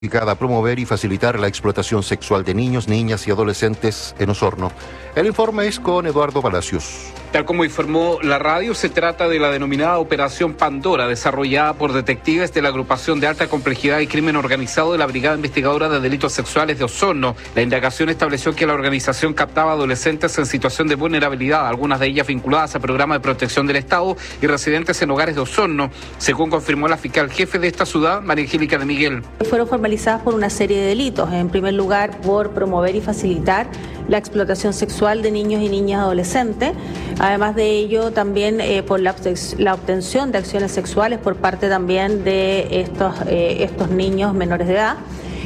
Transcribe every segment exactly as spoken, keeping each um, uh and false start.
dedicada a promover y facilitar la explotación sexual de niños, niñas y adolescentes en Osorno. El informe es con Eduardo Palacios. Tal como informó la radio, se trata de la denominada Operación Pandora, desarrollada por detectives de la Agrupación de Alta Complejidad y Crimen Organizado de la Brigada Investigadora de Delitos Sexuales de Osorno. La indagación estableció que la organización captaba adolescentes en situación de vulnerabilidad, algunas de ellas vinculadas a programas de protección del Estado y residentes en hogares de Osorno, según confirmó la fiscal jefe de esta ciudad, María Angélica de Miguel. Fueron formalizadas por una serie de delitos, en primer lugar por promover y facilitar la explotación sexual de niños y niñas adolescentes, además de ello también eh, por la, la obtención de acciones sexuales por parte también de estos, eh, estos niños menores de edad.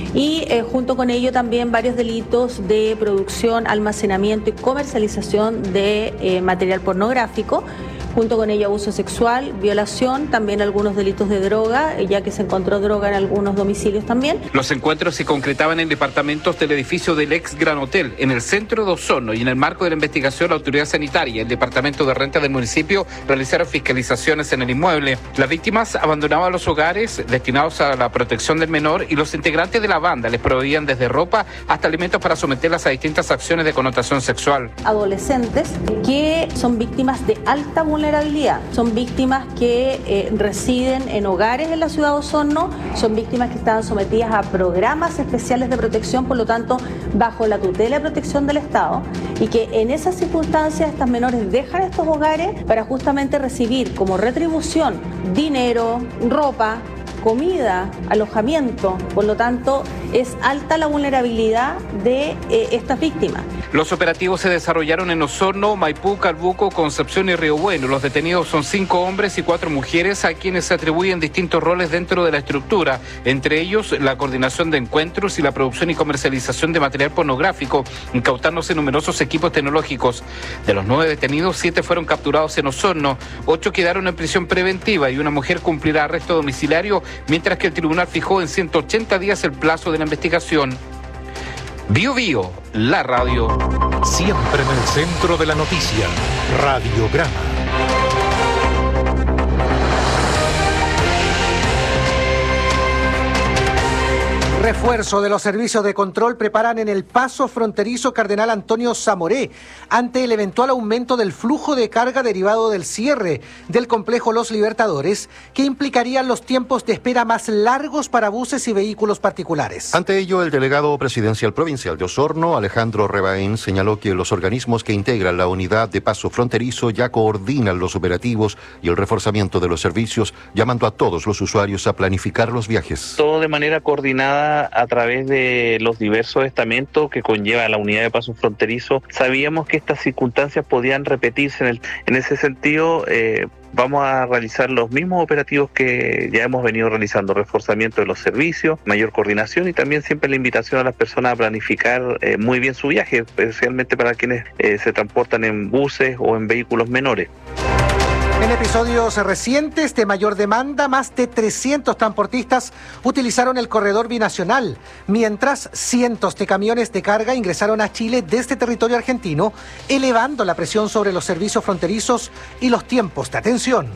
Y eh, junto con ello también varios delitos de producción, almacenamiento y comercialización de eh, material pornográfico. Junto con ello abuso sexual, violación, también algunos delitos de droga, ya que se encontró droga en algunos domicilios también. Los encuentros se concretaban en departamentos del edificio del ex Gran Hotel, en el centro de Osorno, y en el marco de la investigación la autoridad sanitaria y el departamento de renta del municipio realizaron fiscalizaciones en el inmueble. Las víctimas abandonaban los hogares destinados a la protección del menor y los integrantes de la banda les proveían desde ropa hasta alimentos para someterlas a distintas acciones de connotación sexual. Adolescentes que son víctimas de alta vulnerabilidad. Son víctimas que eh, residen en hogares en la ciudad de Osorno, son víctimas que estaban sometidas a programas especiales de protección, por lo tanto, bajo la tutela y protección del Estado, y que en esas circunstancias estas menores dejan estos hogares para justamente recibir como retribución dinero, ropa, comida, alojamiento. Por lo tanto, es alta la vulnerabilidad de eh, estas víctimas. Los operativos se desarrollaron en Osorno, Maipú, Calbuco, Concepción y Río Bueno. Los detenidos son cinco hombres y cuatro mujeres a quienes se atribuyen distintos roles dentro de la estructura, entre ellos la coordinación de encuentros y la producción y comercialización de material pornográfico, incautándose numerosos equipos tecnológicos. De los nueve detenidos, siete fueron capturados en Osorno, ocho quedaron en prisión preventiva y una mujer cumplirá arresto domiciliario, mientras que el tribunal fijó en ciento ochenta días el plazo de la investigación. Bio Bio, la radio. Siempre en el centro de la noticia. Radiograma. Refuerzo de los servicios de control preparan en el paso fronterizo Cardenal Antonio Zamoré ante el eventual aumento del flujo de carga derivado del cierre del complejo Los Libertadores, que implicaría los tiempos de espera más largos para buses y vehículos particulares. Ante ello, el delegado presidencial provincial de Osorno, Alejandro Rebaén, señaló que los organismos que integran la unidad de paso fronterizo ya coordinan los operativos y el reforzamiento de los servicios, llamando a todos los usuarios a planificar los viajes. Todo de manera coordinada a través de los diversos estamentos que conlleva la unidad de paso fronterizo. Sabíamos que estas circunstancias podían repetirse. En, el, en ese sentido, eh, vamos a realizar los mismos operativos que ya hemos venido realizando: reforzamiento de los servicios, mayor coordinación y también siempre la invitación a las personas a planificar eh, muy bien su viaje, especialmente para quienes eh, se transportan en buses o en vehículos menores. En episodios recientes de mayor demanda, más de trescientos transportistas utilizaron el corredor binacional, mientras cientos de camiones de carga ingresaron a Chile desde territorio argentino, elevando la presión sobre los servicios fronterizos y los tiempos de atención.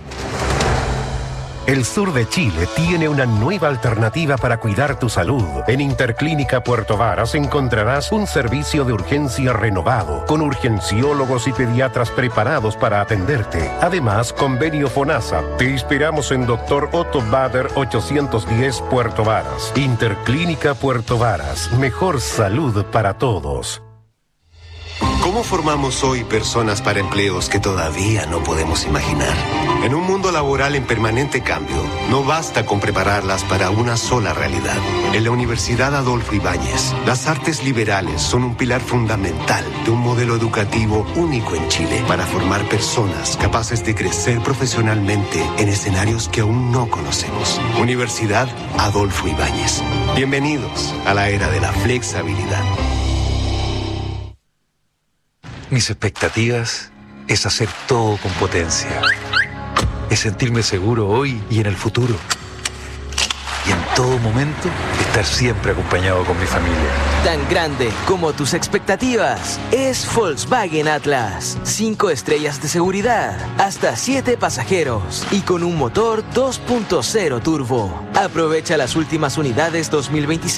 El sur de Chile tiene una nueva alternativa para cuidar tu salud. En Interclínica Puerto Varas encontrarás un servicio de urgencia renovado, con urgenciólogos y pediatras preparados para atenderte. Además, convenio FONASA. Te esperamos en Doctor Otto Bader ochocientos diez Puerto Varas. Interclínica Puerto Varas. Mejor salud para todos. ¿Cómo formamos hoy personas para empleos que todavía no podemos imaginar? En un mundo laboral en permanente cambio, no basta con prepararlas para una sola realidad. En la Universidad Adolfo Ibáñez, las artes liberales son un pilar fundamental de un modelo educativo único en Chile para formar personas capaces de crecer profesionalmente en escenarios que aún no conocemos. Universidad Adolfo Ibáñez. Bienvenidos a la era de la flexibilidad. Mis expectativas es hacer todo con potencia. Es sentirme seguro hoy y en el futuro. Y en todo momento, estar siempre acompañado con mi familia. Tan grande como tus expectativas es Volkswagen Atlas. Cinco estrellas de seguridad, hasta siete pasajeros y con un motor dos punto cero turbo. Aprovecha las últimas unidades dos mil veintiséis